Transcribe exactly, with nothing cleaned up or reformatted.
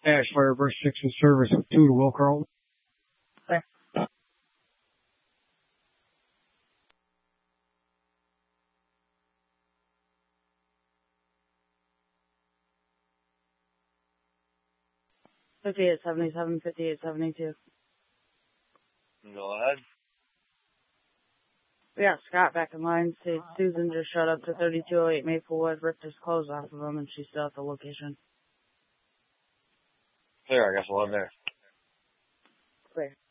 Ash Fire Burst six in service with two to Will Carlton. fifty-eight seventy-seven, fifty-eight seventy-two. Go ahead. We got Scott back in line. Say Susan just showed up to thirty-two oh eight Maplewood, ripped his clothes off of him, and she's still at the location. Clear, I guess we'll have there. Clear.